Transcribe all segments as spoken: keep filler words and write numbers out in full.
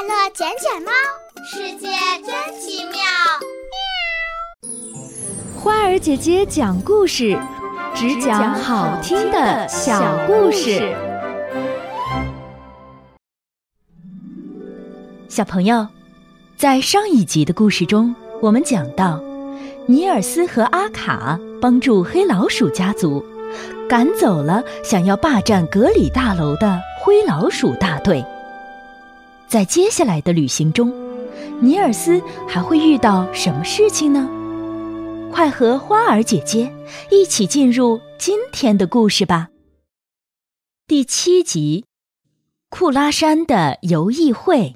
乐捡捡猫，世界真奇妙。 花儿姐姐讲故事，只讲好听的小故事。小朋友，在上一集的故事中，我们讲到尼尔斯和阿卡帮助黑老鼠家族赶走了想要霸占格里大楼的灰老鼠大队。在接下来的旅行中，尼尔斯还会遇到什么事情呢？快和花儿姐姐一起进入今天的故事吧。第七集，库拉山的游艺会。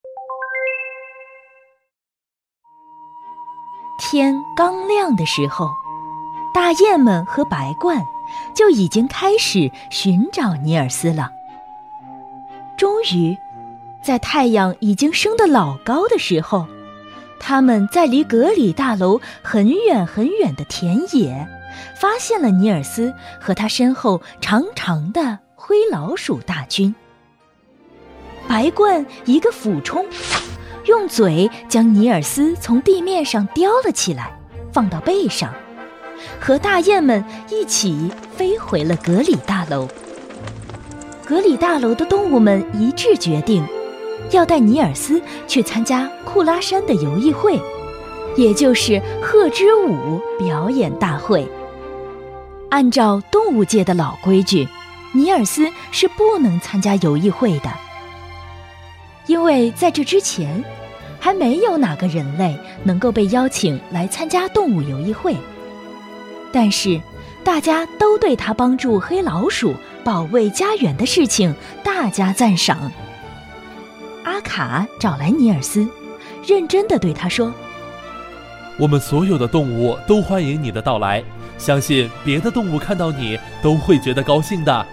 天刚亮的时候，大雁们和白鹳就已经开始寻找尼尔斯了。终于，在太阳已经升得老高的时候，他们在离格里大楼很远很远的田野，发现了尼尔斯和他身后长长的灰老鼠大军。白鹳一个俯冲，用嘴将尼尔斯从地面上叼了起来，放到背上，和大雁们一起飞回了格里大楼。格里大楼的动物们一致决定要带尼尔斯去参加库拉山的游艺会，也就是鹤之舞表演大会。按照动物界的老规矩，尼尔斯是不能参加游艺会的，因为在这之前还没有哪个人类能够被邀请来参加动物游艺会。但是大家都对他帮助黑老鼠保卫家园的事情大加赞赏。阿卡找来尼尔斯，认真地对他说： 我们所有的动物都欢迎你的到来，相信别的动物看到你都会觉得高兴的。